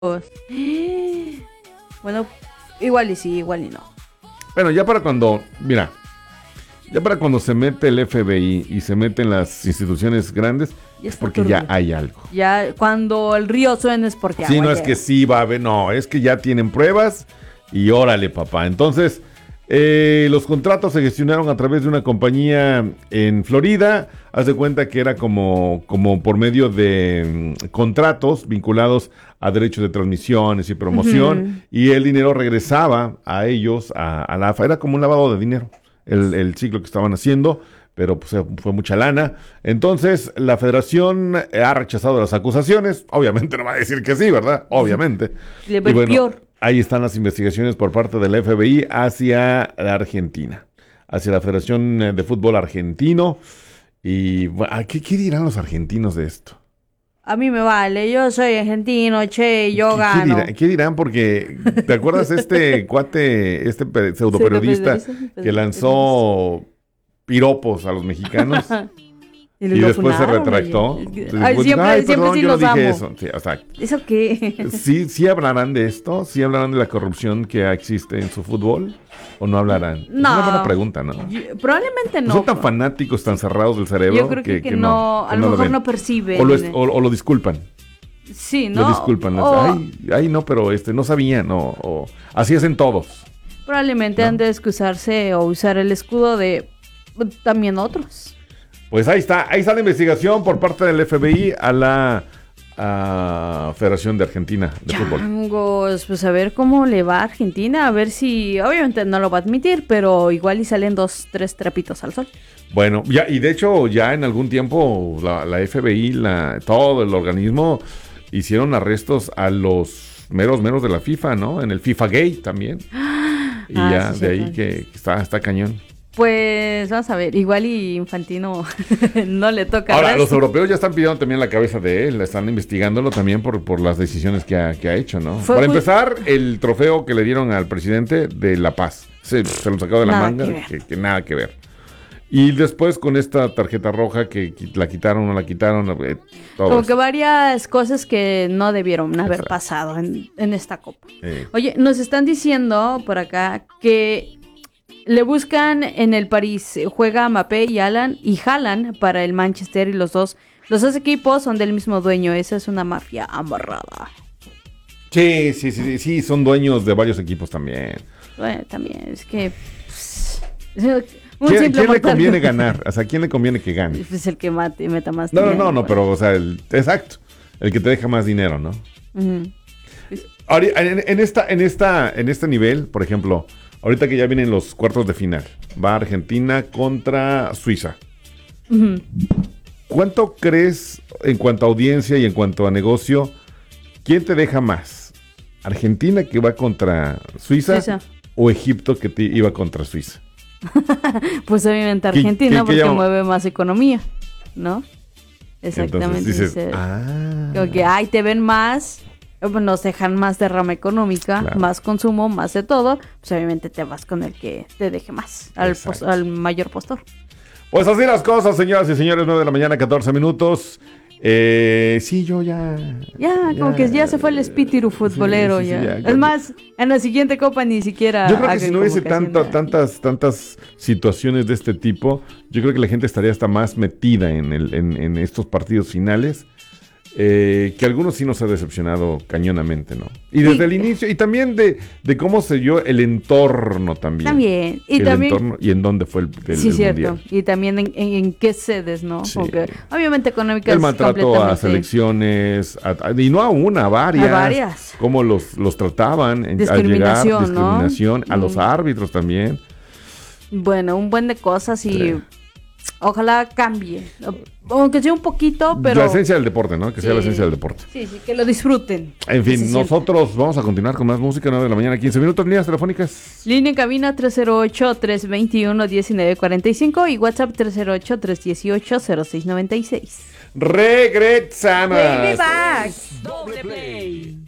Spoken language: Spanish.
Bueno, igual y sí, igual y no. Bueno, ya para cuando se mete el FBI y se meten las instituciones grandes, es porque ya hay algo. Ya cuando el río suena es porque sí, agua no es que sí va a haber, no, es que ya tienen pruebas y órale, papá. Entonces, los contratos se gestionaron a través de una compañía en Florida. Haz de cuenta que era como por medio de contratos vinculados a derechos de transmisiones y promoción, y el dinero regresaba a ellos, a la AFA. Era como un lavado de dinero, el ciclo que estaban haciendo, pero pues fue mucha lana. Entonces, la federación ha rechazado las acusaciones. Obviamente no va a decir que sí, ¿verdad? Obviamente. Y bueno, peor. Ahí están las investigaciones por parte del FBI hacia la Argentina, hacia la Federación de Fútbol Argentino. Y ¿qué dirán los argentinos de esto? A mí me vale, yo soy argentino, yo gano. ¿Qué dirán? Porque, ¿te acuerdas este cuate, pseudoperiodista que lanzó piropos a los mexicanos? Y después se retractó. Siempre sí los amo. Eso. Sí, exacto. ¿Eso qué? ¿Sí hablarán de esto? ¿Sí hablarán de la corrupción que existe en su fútbol? ¿O no hablarán? No. Es una buena pregunta, ¿no? Probablemente no. Son tan fanáticos, tan cerrados del cerebro. Yo creo que no, a lo mejor no perciben. O lo disculpan. Sí, ¿no? Lo disculpan. Ay, no, pero no sabían. O así hacen todos. Probablemente han de excusarse o usar el escudo de también otros. Pues ahí está la investigación por parte del FBI a la Federación de Argentina de Fútbol. Pues a ver cómo le va a Argentina, a ver si, obviamente no lo va a admitir, pero igual y salen 2-3 trapitos al sol. Bueno, ya, y de hecho ya en algún tiempo la FBI, todo el organismo, hicieron arrestos a los meros de la FIFA, ¿no? En el FIFA Gate también. Y ya sí, de ahí que está cañón. Pues vamos a ver, igual y Infantino no le toca. Ahora, los europeos ya están pidiendo también la cabeza de él, están investigándolo también por las decisiones que ha hecho, ¿no? Para empezar, el trofeo que le dieron al presidente de La Paz, se lo sacó de la manga, que nada que ver. Y después con esta tarjeta roja que la quitaron, no la quitaron, todo como eso. que varias cosas que no debieron haber pasado en esta copa. Oye, nos están diciendo por acá que le buscan en el París, juega Mbappé y Haaland para el Manchester, y los dos equipos son del mismo dueño. Esa es una mafia amarrada. Sí, son dueños de varios equipos también. Bueno, también, es que ¿Quién le conviene ganar? O sea, ¿quién le conviene que gane? Pues el que meta más dinero. No, pero, o sea, exacto, el que te deja más dinero, ¿no? Uh-huh. Ahora, en este nivel, por ejemplo, ahorita que ya vienen los cuartos de final, va Argentina contra Suiza. Uh-huh. ¿Cuánto crees en cuanto a audiencia y en cuanto a negocio? ¿Quién te deja más? ¿Argentina que va contra Suiza. ¿O Egipto que iba contra Suiza? Pues obviamente Argentina, porque mueve más economía, ¿no? Exactamente. Entonces dices, como que te ven más, nos dejan más derrama económica, claro, más consumo, más de todo, pues obviamente te vas con el que te deje más, al mayor postor. Pues así las cosas, señoras y señores, 9 de la mañana, 14 minutos. Sí, yo ya como que ya se fue el espíritu futbolero. Sí, ya. Es más, en la siguiente copa ni siquiera. Yo creo que si no hubiese tantas situaciones de este tipo, yo creo que la gente estaría hasta más metida en estos partidos finales. Que algunos sí nos ha decepcionado cañonamente, ¿no? Y desde el inicio, y también de cómo se dio el entorno también. Y también. Entorno, y en dónde fue el cierto. mundial. Y también en qué sedes, ¿no? Sí. Porque obviamente económicas. El maltrato a selecciones, y no a una, a varias. Cómo los trataban al llegar, discriminación, ¿no? A los árbitros también. Bueno, un buen de cosas y ojalá cambie. Aunque sea un poquito, pero... La esencia del deporte, ¿no? Que sea la esencia del deporte. Sí, que lo disfruten. En fin, nosotros vamos a continuar con más música, 9 de la mañana, 15 minutos, líneas telefónicas. Línea en cabina 308-321-1945 y WhatsApp 308-318-0696. Regresamos. Baby back. Doble play.